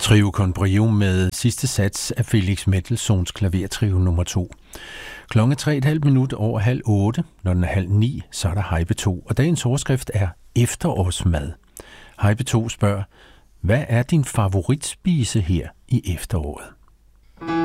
Trio con brio med sidste sats af Felix Mendelssohns klavertrio nummer 2. Klokken 3,5 minut over 7:30. Når den er 8:30, så er der Hej P2, og dagens overskrift er efterårsmad. Hej P2 spørger, hvad er din favoritspise her i efteråret?